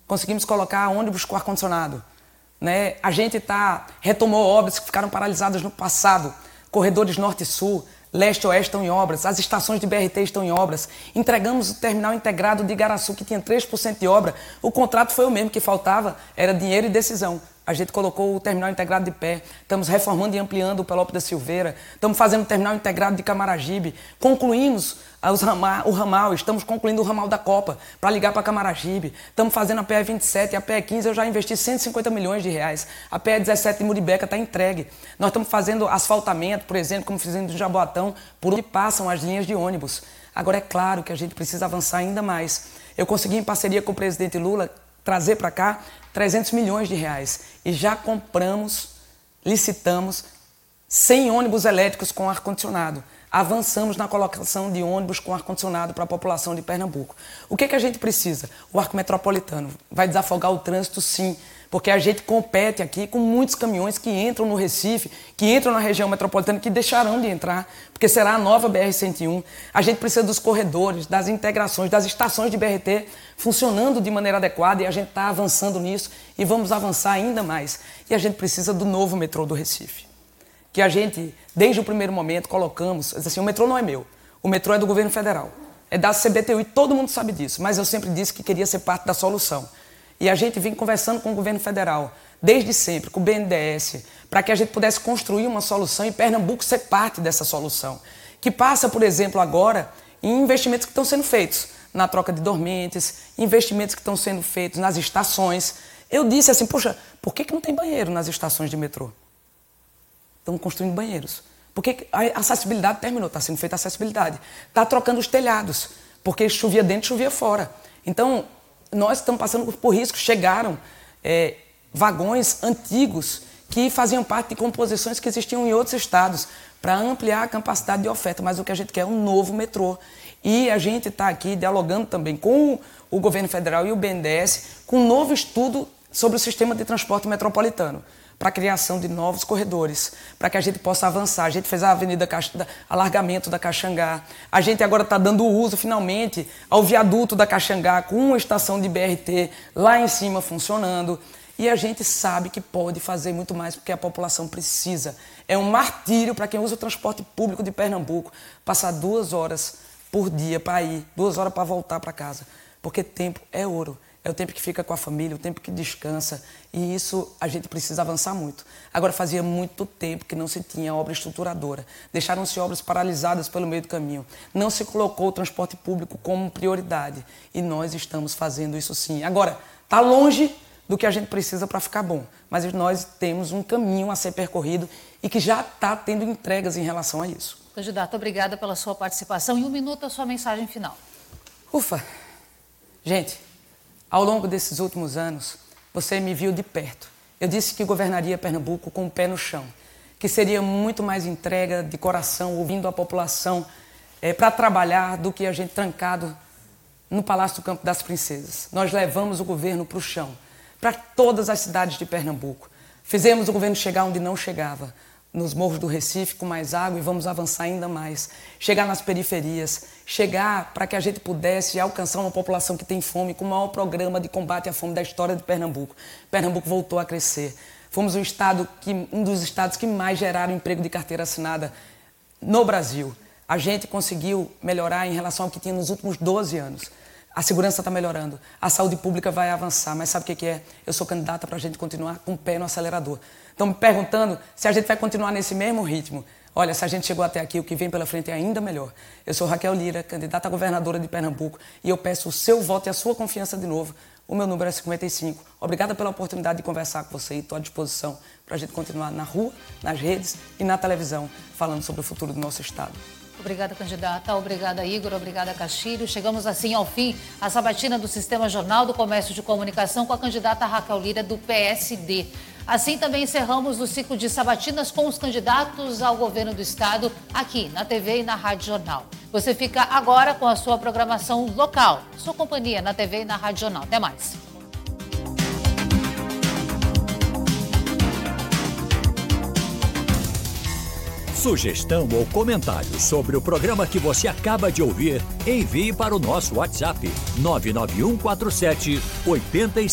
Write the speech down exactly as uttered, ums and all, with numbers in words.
conseguimos colocar ônibus com ar-condicionado. Né? A gente tá, retomou obras que ficaram paralisadas no passado, corredores norte e sul, leste e oeste estão em obras, as estações de B R T estão em obras, entregamos o terminal integrado de Igaraçu, que tinha três por cento de obra, o contrato foi o mesmo, que faltava era dinheiro e decisão. A gente colocou o terminal integrado de pé, estamos reformando e ampliando o Pelópio da Silveira, estamos fazendo o terminal integrado de Camaragibe, concluímos os rama, o ramal, estamos concluindo o ramal da Copa para ligar para Camaragibe, estamos fazendo a P E vinte e sete e a P E quinze, eu já investi cento e cinquenta milhões de reais, a P E dezessete de Muribeca está entregue, nós estamos fazendo asfaltamento, por exemplo, como fizemos no Jaboatão, por onde passam as linhas de ônibus. Agora é claro que a gente precisa avançar ainda mais. Eu consegui, em parceria com o presidente Lula, trazer para cá trezentos milhões de reais e já compramos, licitamos cem ônibus elétricos com ar-condicionado. Avançamos na colocação de ônibus com ar-condicionado para a população de Pernambuco. O que, que a gente precisa? O arco metropolitano. Vai desafogar o trânsito, sim, porque a gente compete aqui com muitos caminhões que entram no Recife, que entram na região metropolitana, que deixarão de entrar, porque será a nova B R cento e um. A gente precisa dos corredores, das integrações, das estações de B R T funcionando de maneira adequada e a gente está avançando nisso e vamos avançar ainda mais. E a gente precisa do novo metrô do Recife, que a gente, desde o primeiro momento, colocamos, assim, o metrô não é meu, o metrô é do governo federal, é da C B T U e todo mundo sabe disso, mas eu sempre disse que queria ser parte da solução. E a gente vem conversando com o governo federal, desde sempre, com o B N D E S, para que a gente pudesse construir uma solução e Pernambuco ser parte dessa solução, que passa, por exemplo, agora, em investimentos que estão sendo feitos na troca de dormentes, investimentos que estão sendo feitos nas estações. Eu disse assim, poxa, por que que não tem banheiro nas estações de metrô? Estão construindo banheiros. Porque a acessibilidade terminou, está sendo feita a acessibilidade. Está trocando os telhados, porque chovia dentro, chovia fora. Então, nós estamos passando por riscos. Chegaram é, vagões antigos que faziam parte de composições que existiam em outros estados para ampliar a capacidade de oferta, mas o que a gente quer é um novo metrô. E a gente está aqui dialogando também com o governo federal e o B N D E S com um novo estudo sobre o sistema de transporte metropolitano, para a criação de novos corredores, para que a gente possa avançar. A gente fez a avenida, alargamento da Caxangá, a gente agora está dando uso, finalmente, ao viaduto da Caxangá, com uma estação de B R T lá em cima funcionando, e a gente sabe que pode fazer muito mais, porque a população precisa. É um martírio para quem usa o transporte público de Pernambuco, passar duas horas por dia para ir, duas horas para voltar para casa, porque tempo é ouro. É o tempo que fica com a família, o tempo que descansa, e isso a gente precisa avançar muito. Agora, fazia muito tempo que não se tinha obra estruturadora. Deixaram-se obras paralisadas pelo meio do caminho. Não se colocou o transporte público como prioridade, e nós estamos fazendo isso sim. Agora, está longe do que a gente precisa para ficar bom, mas nós temos um caminho a ser percorrido e que já está tendo entregas em relação a isso. Candidato, obrigada pela sua participação. Em um minuto, a sua mensagem final. Ufa! Gente, ao longo desses últimos anos, você me viu de perto. Eu disse que governaria Pernambuco com o pé no chão, que seria muito mais entrega de coração, ouvindo a população, é, para trabalhar do que a gente trancado no Palácio do Campo das Princesas. Nós levamos o governo para o chão, para todas as cidades de Pernambuco. Fizemos o governo chegar onde não chegava, nos morros do Recife, com mais água, e vamos avançar ainda mais. Chegar nas periferias, chegar para que a gente pudesse alcançar uma população que tem fome, com o maior programa de combate à fome da história de Pernambuco. Pernambuco voltou a crescer. Fomos um, estado que, um dos estados que mais geraram emprego de carteira assinada no Brasil. A gente conseguiu melhorar em relação ao que tinha nos últimos doze anos. A segurança está melhorando, a saúde pública vai avançar, mas sabe o que que é? Eu sou candidata para a gente continuar com o pé no acelerador. Estão me perguntando se a gente vai continuar nesse mesmo ritmo. Olha, se a gente chegou até aqui, o que vem pela frente é ainda melhor. Eu sou Raquel Lira, candidata a governadora de Pernambuco, e eu peço o seu voto e a sua confiança de novo. O meu número é cinquenta e cinco. Obrigada pela oportunidade de conversar com você e estou à disposição para a gente continuar na rua, nas redes e na televisão, falando sobre o futuro do nosso estado. Obrigada, candidata. Obrigada, Igor. Obrigada, Castilho. Chegamos assim ao fim a sabatina do Sistema Jornal do Comércio de Comunicação com a candidata Raquel Lira, do P S D. Assim também encerramos o ciclo de sabatinas com os candidatos ao governo do estado aqui na T V e na Rádio Jornal. Você fica agora com a sua programação local, sua companhia na T V e na Rádio Jornal. Até mais. Sugestão ou comentário sobre o programa que você acaba de ouvir, envie para o nosso WhatsApp nove nove um quatro sete oito